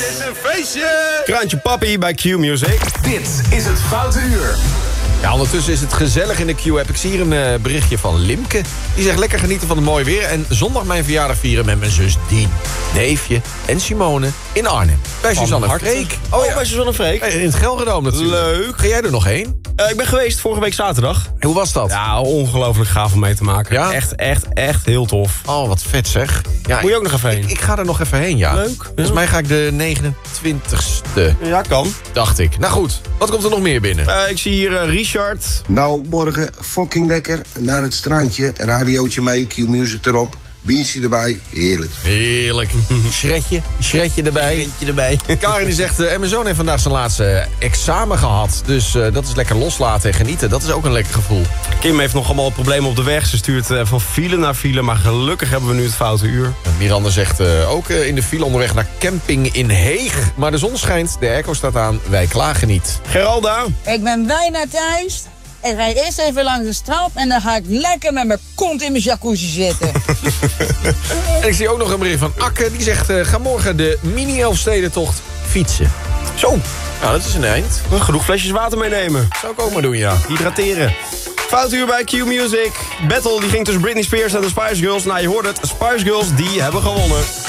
is een feestje! Kraantje Papi bij Q Music. Dit is het Foute Uur. Ja, ondertussen is het gezellig in de Q-app. Ik zie hier een berichtje van Limke. Die zegt lekker genieten van het mooie weer... en zondag mijn verjaardag vieren met mijn zus Dien, Neefje en Simone in Arnhem. Bij Suzanne Freek. Oh ja, bij Suzanne Freek. In het Gelredome natuurlijk. Leuk. Ga jij er nog heen? Ik ben geweest vorige week zaterdag. Hoe was dat? Ja, ongelooflijk gaaf om mee te maken. Ja? Echt heel tof. Oh, wat vet zeg. Ja, Moet je ook nog even heen? Ik ga er nog even heen, ja. Leuk. Volgens mij ga ik de 29ste, Ja, kan. dacht ik. Nou goed, wat komt er nog meer binnen? Ik zie hier Richard. Nou, morgen fucking lekker. Naar het strandje, radiootje mee, Q-music erop. Biertje erbij, heerlijk. Heerlijk. Shredje erbij. Karin die zegt, en mijn zoon heeft vandaag zijn laatste examen gehad. Dus dat is lekker loslaten en genieten. Dat is ook een lekker gevoel. Kim heeft nog allemaal problemen op de weg. Ze stuurt van file naar file, maar gelukkig hebben we nu het Foute Uur. En Miranda zegt ook in de file onderweg naar camping in Heeg. Maar de zon schijnt, de airco staat aan, wij klagen niet. Geralda. Ik ben bijna thuis. Ik rijd eerst even langs de strand en dan ga ik lekker met mijn kont in mijn jacuzzi zitten. En ik zie ook nog een bericht van Akke. Die zegt, ga morgen de mini-Elfstedentocht fietsen. Zo, Nou, dat is een eind. genoeg flesjes water meenemen. Zou ik ook maar doen, ja. Hydrateren. Foute Uur bij Q Music. Battle die ging tussen Britney Spears en de Spice Girls. Nou, je hoort het. Spice Girls die hebben gewonnen.